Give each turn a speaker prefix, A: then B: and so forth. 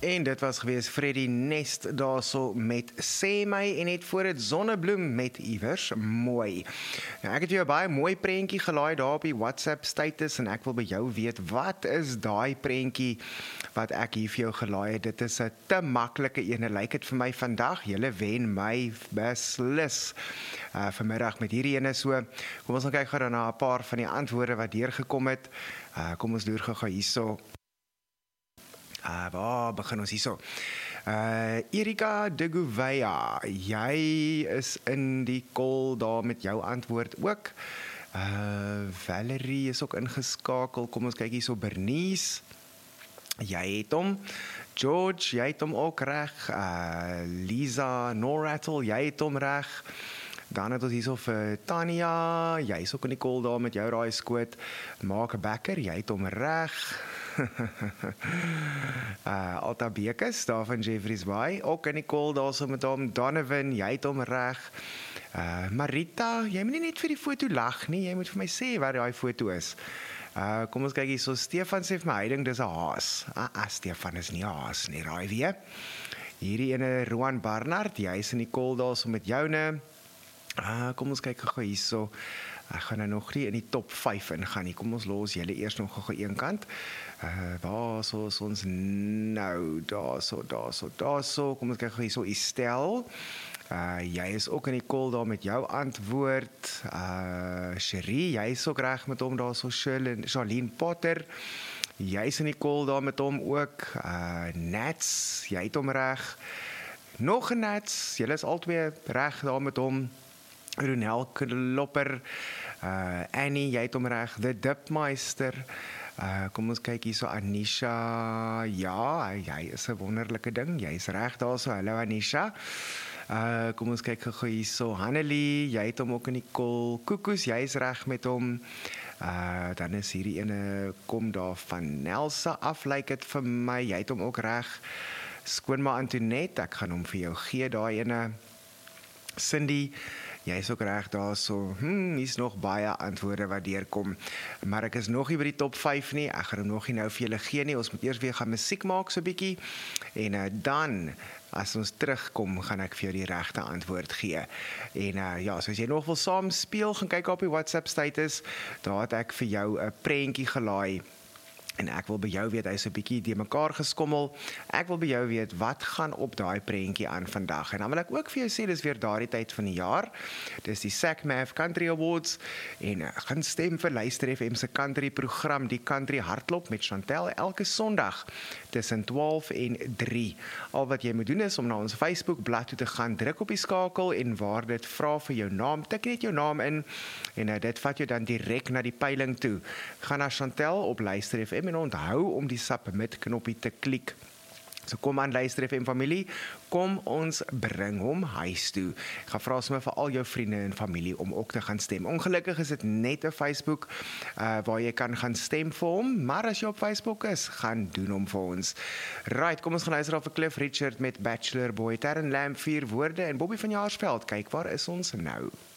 A: En dit was gewees Freddy Nest daarso met Sê my en net voor dit Sonnebloem met Iewers mooi. Nou, ek het jou 'n baie mooi prentjie gelaai daar op die WhatsApp status en ek wil by jou weet wat is daai prentjie wat ek hier vir jou gelaai het. Dit is 'n te maklike een, lyk dit vir my vandag. Julle wen my beslis vanmiddag met hierdie ene so. Kom ons kyk gou na 'n paar van die antwoorde wat deurgekom het. Kom ons loer gou hierso. Waar begin ons hierso? Erika de Gouveia, jy is in die call daar met jou antwoord ook. Valerie is ook ingeskakel. Kom ons kyk hierso. Bernice, jy het hom. George, jy het hom ook reg. Lisa Norrattle, jy het hom reg. Dan het ons hierso vir Tanya, jy is ook in die call daar met jou raai skoot. Mark Becker, jy het hom reg. Alta Bekes, daar van Jeffreys Bay, ook in die call daar so met hom. Donovan, jy het hom reg. Marita, jy moet nie net vir die foto lag nie, jy moet vir my sê waar die foto is. Kom ons kyk hier, so Stefan sê vir my, hy dink dis 'n haas. Stefan is nie 'n haas nie, raai weer. Hierdie ene, Roan Barnard, jy is in die call daar so met joune. Kom ons kyk gou hierso. Ek gaan nou nog nie in die top 5 ingaan nie. Kom ons los julle eers nog gou een kant. Waar so is ons nou? Daarso. Kom ons kyk gou hierso. Estelle. Jy is ook in die call daar met jou antwoord. Cherie, jy is ook reg met hom daarso. Charlene Potter. Jy is in die call daar met hom ook. Nats, jy het hom reg. Nog 'n Nats, julle is albei reg daar met hom. Ronel Klopper, Annie, jy het hom reg. The Dipmeister, kom ons kyk hier so. Anisha, ja, jy is 'n wonderlike ding, jy is reg daar so. Hallo Anisha. Kom ons kyk gou hier so. Hanelie, jy het hom ook in die call. Koekoes, jy is reg met hom. Dan is hierdie ene, kom daar van Nelsa af, lyk dit vir my, jy het hom ook reg. Skoonma Antoinette, ek gaan hom vir jou gee, daai ene. Cindy, jy is ook reg daar so. Hier's nog baie antwoorde wat deurkom. Maar ek is nog nie by die top 5 nie. Ek gaan hom nog nie nou vir julle gee nie. Ons moet eers weer gaan musiek maak so bietjie. En dan, as ons terugkom, gaan ek vir jou die regte antwoord gee. En ja, so as jy nog wil saam speel, gaan kyk op die WhatsApp status. Daar het ek vir jou 'n prentjie gelaai. En ek wil by jou weet, hy is 'n bietjie de mekaar geskommel. Ek wil by jou weet, wat gaan op daai prentjie aan vandag? En dan wil ek ook vir jou sê, dis weer daardie tyd van die jaar. Dis die SACMAF Country Awards. En gaan stem vir Luister FM se country program, die Country Hardloop met Chantel, elke Sondag tussen 12 en 3. Al wat jy moet doen is om na ons Facebook bladsy toe te gaan, druk op die skakel en waar dit vra vir jou naam, tik net jou naam in en dit vat jou dan direk na die peiling toe. Gaan na Chantel op Luister FM en onthou om die submit knoppie te klik. So kom aan Luister FM familie, kom ons bring hom huis toe. Ek gaan vra sommer vir al jou vriende en familie om ook te gaan stem. Ongelukkig is dit net 'n Facebook waar jy kan gaan stem vir hom, maar as jy op Facebook is, gaan doen hom vir ons. Right, kom ons gaan luister vir Cliff Richard met Bachelor Boy, Terren Lamb, 4 woorde en Bobby van Jaarsveld. Kyk, waar is ons nou?